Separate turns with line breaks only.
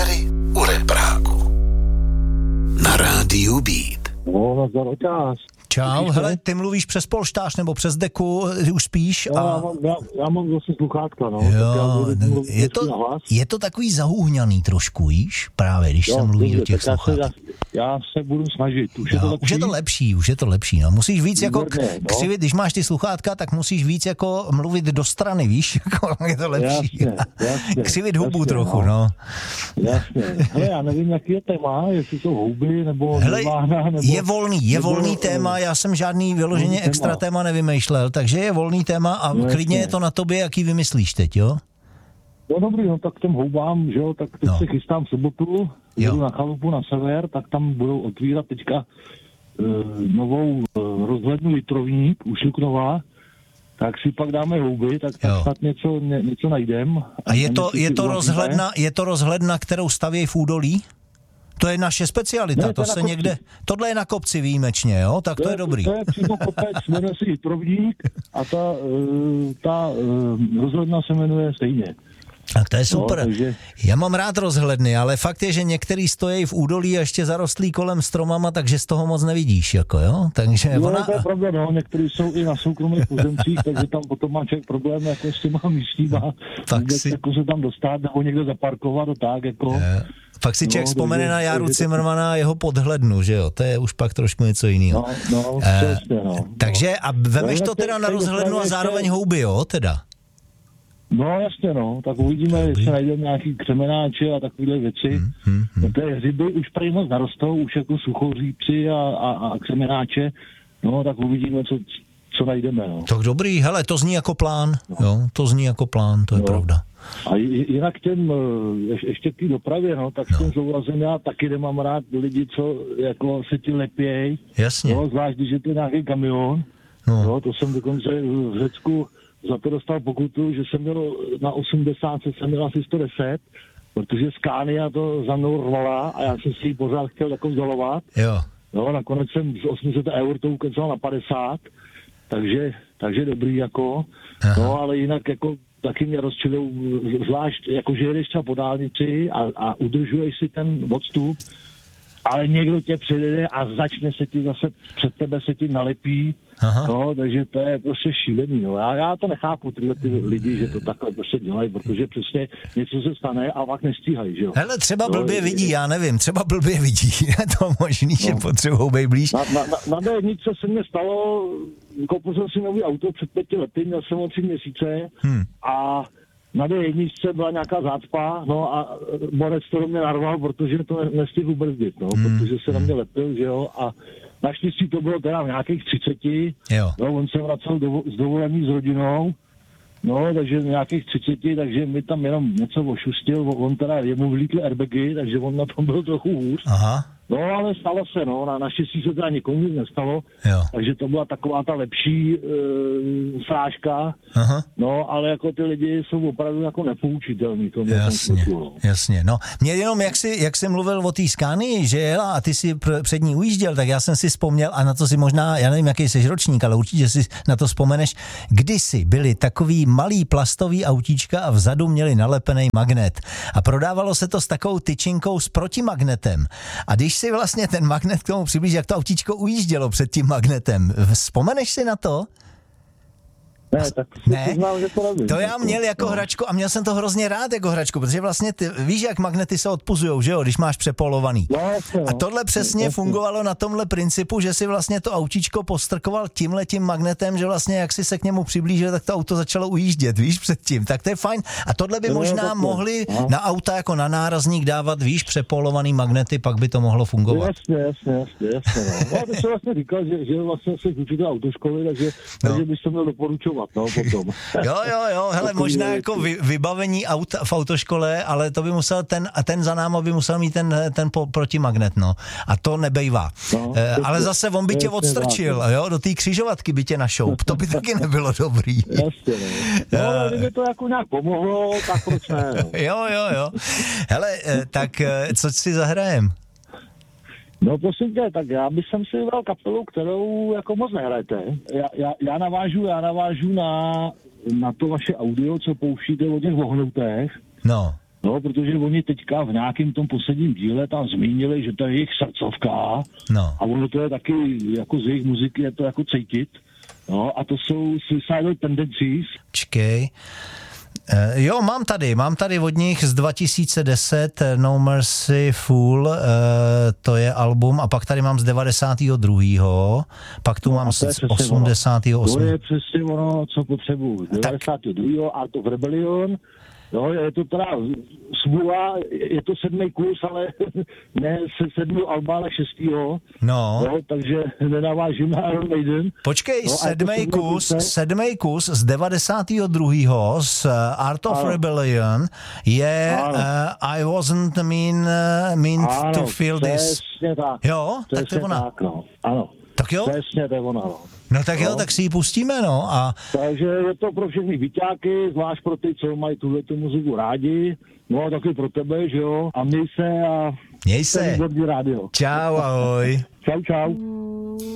Večery u repráku. Na rádiu Beat.
No, za otáz.
Čau, hele, ty mluvíš přes polštář nebo přes deku, ty už spíš?
Já mám zase sluchátka, no.
Jo, je to takový zahůhňaný trošku, víš? Právě, když se mluví do těch sluchátek.
Já se budu snažit, už
je to lepší, no. Musíš víc jako křivit, když máš ty sluchátka, tak musíš víc jako mluvit do strany, víš? Je to lepší.
Jasně,
křivit hubu trochu, no.
Jasně. Hele, já nevím, jaký je téma, jestli to houby, nebo neváhna, nebo...
Je volný téma, já jsem žádný vyloženě extra téma nevymýšlel, takže je volný téma a klidně je to na tobě, jaký vymyslíš teď, jo?
No dobrý, no tak těm houbám, že jo, tak teď se chystám v sobotu, jdu na chalupu na sever, tak tam budou otvírat teďka novou rozhlednu Litrovník u Šluknova, tak si pak dáme houby, tak snad něco najdem.
A je to rozhledna, kterou stavějí v údolí? To je naše specialita, ne, to se někde... Tohle je na kopci výjimečně, jo? Tak to je dobrý.
To je přímo kopec, jmenuje se Litrovník a ta rozhledna se jmenuje stejně.
Tak to je super.
No, takže...
Já mám rád rozhledny, ale fakt je, že některý stojí v údolí a ještě zarostlý kolem stromama, takže z toho moc nevidíš, jako jo? Takže
to je pravda, no. Některý jsou i na soukromých pozemcích, takže tam potom má člověk problém jako s těma místníma, jako se tam dostat nebo někde zaparkovat a tak, jako...
Fakt si člověk vzpomene na Járu Cimrmana a jeho podhlednu, že jo? To je už pak trošku něco jiného.
Přesně, no.
Takže a vemeš to teda na rozhlednu a zároveň houby, jo, teda?
No jasně, no, tak uvidíme, jestli najdeme nějaký křemenáče a takovéhle věci. Ty hřiby už prý moc narostou, už jako suchořípci a křemenáče, no tak uvidíme, co najdeme, no.
Tak dobrý, hele, to zní jako plán, jo, to zní jako plán, to je pravda.
A jinak ještě k té dopravě, no, tak s tím souhlasím, já taky nemám rád lidi, co jako se ti lepěj.
Jasně.
No, zvlášť, když je to nějaký kamion, no, to jsem dokonce v Řecku za to dostal pokutu, že jsem měl na 80, jsem měl asi 110, protože Scania to za mnou rvala a já jsem si ji pořád chtěl jako vzdalovat.
Jo.
No, nakonec jsem z 800 eur to ukecal na 50, takže dobrý jako. Aha. No, ale jinak jako taky mě rozčilují, zvlášť jako, že jedeš třeba po dálnici a udržuješ si ten odstup, ale někdo tě předjede a začne se ti zase před tebe se ti nalepí. Aha. No, takže to je prostě šílený, no. Já to nechápu, ty lidi, že to takhle prostě dělají, protože přesně něco se stane a pak nestíhají, že jo.
Hele, třeba blbě vidí, já nevím, třeba blbě vidí, je to možný, že potřebují být blíž.
Na D1 se mně stalo, koupil jsem si nový auto před 5 lety, měl jsem ho 3 měsíce a na D1 byla nějaká zácpa, no a borec to do mě narval, protože to nestihl ubrzdit, no, protože se na mě lepil, že jo, a naštěstí to bylo teda v nějakých 30, no, on se vracel z dovolení s rodinou, no, takže v nějakých 30, takže mi tam jenom něco ošustil, on teda jemu vlítly airbagy, takže on na tom byl trochu hůř.
Aha.
No, ale stalo se, no, naštěstí se teda nikomu nic nestalo, takže to byla taková ta lepší srážka, no, ale jako ty lidi jsou opravdu jako nepoučitelný.
Jasně, no. Mě jenom, jak jsi mluvil o té Scanii, že jela a ty si před ní ujížděl, tak já jsem si vzpomněl a na to si možná, já nevím, jaký jsi ročník, ale určitě si na to vzpomeneš, kdysi byly takový malý plastový autíčka a vzadu měli nalepený magnet a prodávalo se to s takovou tyčinkou s protimagnetem a když si vlastně ten magnet k tomu přiblíží, jak to autíčko ujíždělo před tím magnetem. Vzpomeneš si na to?
Ne, tak přiznám, že to nevím.
To já měl jako hračku a měl jsem to hrozně rád jako hračku, protože vlastně ty víš, jak magnety se odpuzujou, že jo, když máš přepolovaný. A tohle přesně fungovalo na tomhle principu, že si vlastně to autíčko postrkoval tímhletím magnetem, že vlastně jak si se k němu přiblížil, tak to auto začalo ujíždět, víš, předtím. Tak to je fajn. A tohle by možná mohli na auta jako na nárazník dávat, víš, přepolovaný magnety, pak by to mohlo fungovat.
Jasně. No. Já bych se vlastně říkal, že vlastně se učíte autoškoly, takže bych se měl doporučovat. No, potom.
Jo, hele, možná jako vybavení auta v autoškole, ale to by musel ten za náma by musel mít ten protimagnet, no. A to nebejvá. No, ale zase on by tě odstrčil, jo, do té křižovatky by tě našoup. To by taky nebylo dobrý.
Jasně, no. No, kdyby to jako nějak pomohlo, tak proč ne? No.
Jo. Hele, tak co si zahrajem?
No prosím tě, tak já bych si vybral kapelu, kterou jako moc nehrajete. Já navážu na to vaše audio, co pouštíte o těch vohnoutech.
No.
No, protože oni teďka v nějakém tom posledním díle tam zmínili, že to je jejich srdcovka.
No.
A ono to je taky, jako z jejich muziky je to jako cítit. No, a to jsou Suicidal Tendencies.
Čkej. Jo, mám tady od nich z 2010 No Mercy Fool, to je album, a pak tady mám z 92. Pak tu mám z 88.
To je přesně ono, co potřebuji. 92. Art of Rebellion. Jo, je to teda smůla, je to 7. kus, ale ne 7. alba, ale 6.
No.
Jo, takže nenavážím na Iron Maiden.
Počkej, no, 7. kus z 92. z Art of Rebellion je I wasn't mean to feel this.
Tak.
Jo, tak to je ona.
Tak, no. Ano.
Tak jo?
Přesně, to je ona, no.
No tak jo, tak si ji pustíme, no.
Takže je to pro všechny vyťáky, zvlášť pro ty, co mají tuhletu muziku rádi. No a taky pro tebe, že jo. A měj se a...
Měj se.
Rádio.
Čau, ahoj.
Čau, čau.